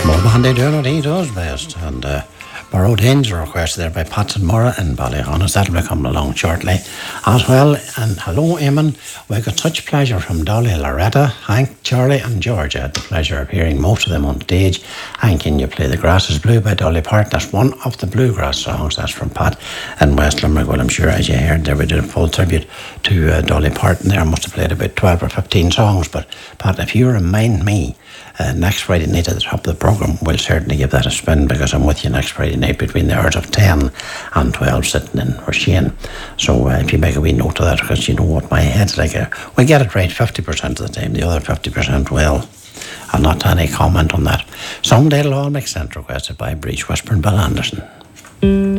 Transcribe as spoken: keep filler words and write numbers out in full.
Monday doing what he does best, and uh, Borrowed Hens are requested there by Patson Mora and Ballyhonest. That'll be coming along shortly as well. And hello, Eamon. We got such pleasure from Dolly, Loretta, Hank, Charlie and George. I had the pleasure of hearing most of them on stage. Hank, can you play The Grass is Blue by Dolly Parton? That's one of the bluegrass songs. That's from Pat and West Limerick. Well, I'm sure as you heard there, we did a full tribute to uh, Dolly Parton there. I must have played about twelve or fifteen songs. But Pat, if you remind me Uh, next Friday night at the top of the programme, we'll certainly give that a spin, because I'm with you next Friday night between the hours of ten and twelve, sitting in Roisin. So uh, if you make a wee note of that, because you know what, my head's like a, we get it right fifty percent of the time, the other fifty percent will. I'll not any comment on that. Someday it'll all make sense, requested by Breach Whisper and Bill Anderson.